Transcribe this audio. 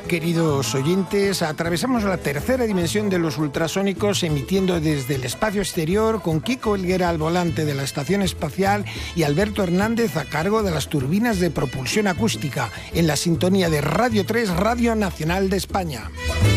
Queridos oyentes, atravesamos la tercera dimensión de los ultrasónicos emitiendo desde el espacio exterior con Kiko Helguera al volante de la Estación Espacial y Alberto Hernández a cargo de las turbinas de propulsión acústica en la sintonía de Radio 3, Radio Nacional de España.